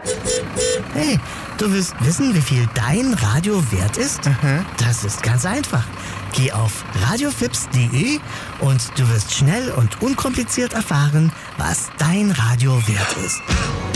Hey, du willst wissen, wie viel dein Radio wert ist? Aha. Das ist ganz einfach. Geh auf radiofips.de und du wirst schnell und unkompliziert erfahren, was dein Radio wert ist.